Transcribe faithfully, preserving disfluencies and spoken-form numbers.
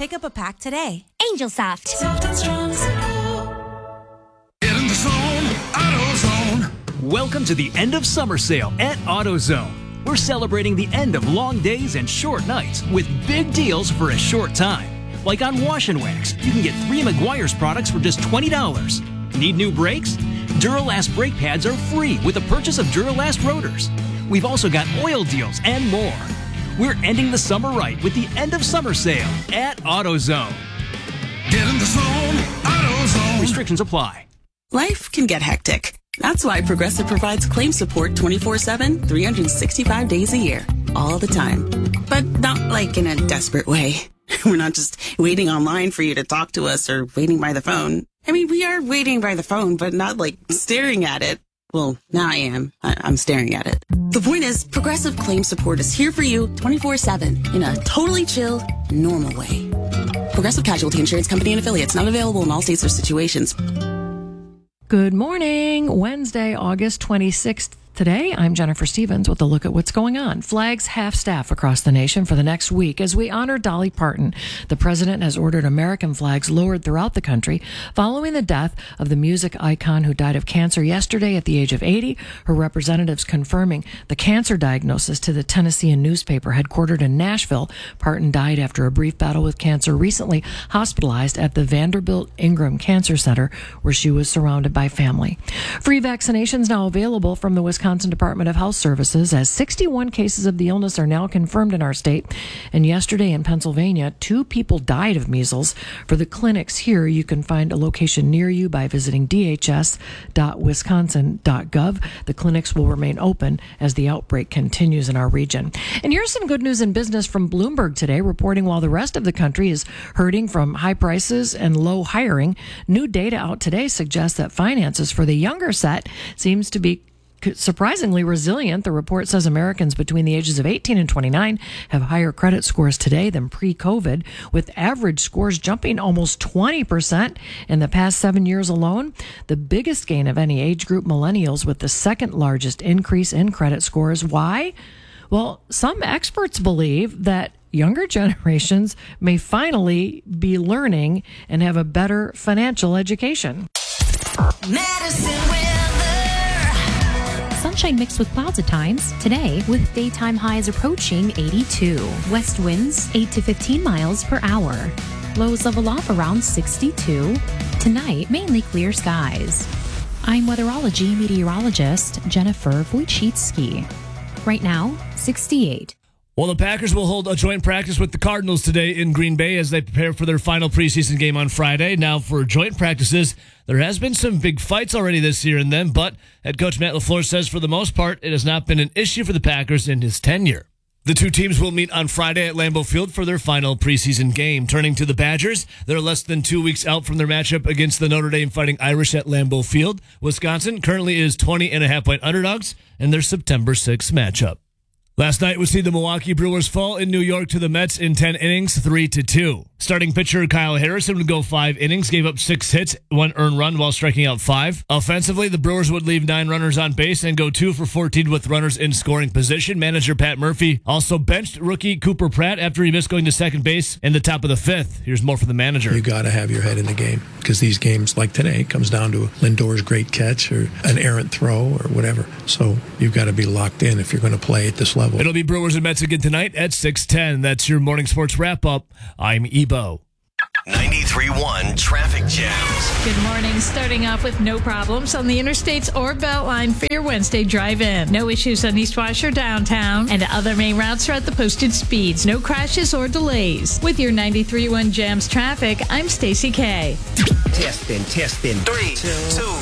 Pick up a pack today. Angel Soft. Soft and strong. Get in the zone, AutoZone. Welcome to the end of summer sale at AutoZone. We're celebrating the end of long days and short nights with big deals for a short time. Like on Wash and Wax, you can get three Meguiar's products for just twenty dollars. Need new brakes? Duralast brake pads are free with the purchase of Duralast rotors. We've also got oil deals and more. We're ending the summer right with the end of summer sale at AutoZone. Get in the zone, AutoZone. Restrictions apply. Life can get hectic. That's why Progressive provides claim support twenty-four seven, three hundred sixty-five days a year, all the time. But not like in a desperate way. We're not just waiting online for you to talk to us or waiting by the phone. I mean, we are waiting by the phone, but not like staring at it. Well, now I am. I- I'm staring at it. The point is, Progressive Claim Support is here for you twenty-four seven in a totally chill, normal way. Progressive Casualty Insurance Company and Affiliates, not available in all states or situations. Good morning, Wednesday, August twenty-sixth. Today, I'm Jennifer Stevens with a look at what's going on. Flags half-staff across the nation for the next week as we honor Dolly Parton. The president has ordered American flags lowered throughout the country following the death of the music icon who died of cancer yesterday at the age of eighty. Her representatives confirming the cancer diagnosis to the Tennessean newspaper headquartered in Nashville. Parton died after a brief battle with cancer, recently hospitalized at the Vanderbilt Ingram Cancer Center, where she was surrounded by family. Free vaccinations now available from the Wisconsin Wisconsin Department of Health Services, as sixty-one cases of the illness are now confirmed in our state. And yesterday in Pennsylvania, two people died of measles. For the clinics here, you can find a location near you by visiting d h s dot wisconsin dot gov. The clinics will remain open as the outbreak continues in our region. And here's some good news in business from Bloomberg today, reporting while the rest of the country is hurting from high prices and low hiring, new data out today suggests that finances for the younger set seems to be surprisingly resilient. The report says Americans between the ages of eighteen and twenty-nine have higher credit scores today than pre-COVID, with average scores jumping almost twenty percent in the past seven years alone. The biggest gain of any age group, millennials, with the second largest increase in credit scores. Why? Well, some experts believe that younger generations may finally be learning and have a better financial education. Medicine weather. Sunshine mixed with clouds at times. Today, with daytime highs approaching eighty-two. West winds eight to fifteen miles per hour. Lows level off around sixty-two. Tonight, mainly clear skies. I'm weatherology meteorologist Jennifer Wojcicki. Right now, sixty-eight. Well, the Packers will hold a joint practice with the Cardinals today in Green Bay as they prepare for their final preseason game on Friday. Now, for joint practices, there has been some big fights already this year in them, but head coach Matt LaFleur says for the most part, it has not been an issue for the Packers in his tenure. The two teams will meet on Friday at Lambeau Field for their final preseason game. Turning to the Badgers, they're less than two weeks out from their matchup against the Notre Dame Fighting Irish at Lambeau Field. Wisconsin currently is twenty and a half point underdogs in their September sixth matchup. Last night, we see the Milwaukee Brewers fall in New York to the Mets in ten innings, three to two. Starting pitcher Kyle Harrison would go five innings, gave up six hits, one earned run while striking out five. Offensively, the Brewers would leave nine runners on base and go two for fourteen with runners in scoring position. Manager Pat Murphy also benched rookie Cooper Pratt after he missed going to second base in the top of the fifth. Here's more from the manager. You got to have your head in the game because these games like today comes down to Lindor's great catch or an errant throw or whatever. So you've got to be locked in if you're going to play at this level. It'll be Brewers and Mets again tonight at six ten. That's your morning sports wrap-up. I'm Ebo. ninety-three point one Traffic Jams. Good morning. Starting off with no problems on the interstates or Beltline for your Wednesday drive-in. No issues on East Wash or downtown and other main routes are at the posted speeds. No crashes or delays. With your ninety-three point one Jams traffic, I'm Stacey K. Testing, testing. Three, two,